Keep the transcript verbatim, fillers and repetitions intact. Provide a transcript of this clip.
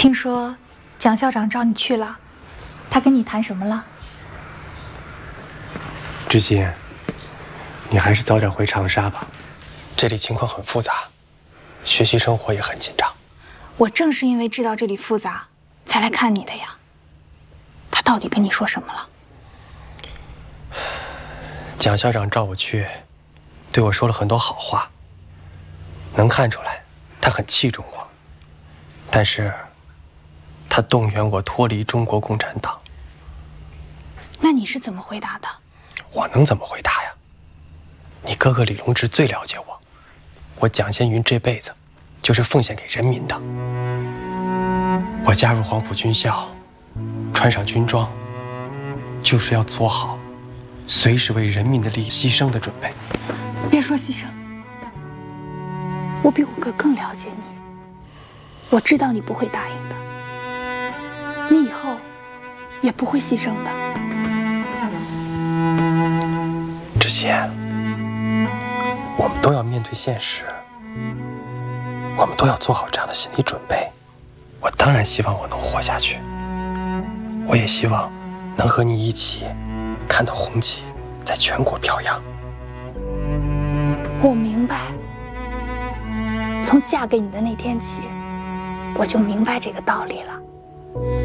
听说蒋校长找你去了，他跟你谈什么了？ 知心，你还是早点回长沙吧，这里情况很复杂，学习生活也很紧张。 我正是因为知道这里复杂，才来看你的呀。他到底跟你说什么了？ 蒋校长召我去，对我说了很多好话，能看出来他很器重我，但是他动员我脱离中国共产党。 那你是怎么回答的？ 我能怎么回答呀？你哥哥李隆之最了解我，我蒋先云这辈子就是奉献给人民的。我加入黄埔军校，穿上军装，就是要做好随时为人民的利益牺牲的准备。 别说牺牲，我比我哥更了解你，我知道你不会答应的，你以后也不会牺牲的。 知心，我们都要面对现实，我们都要做好这样的心理准备。我当然希望我能活下去，我也希望能和你一起看到红旗在全国飘扬。 我明白，从嫁给你的那天起，我就明白这个道理了。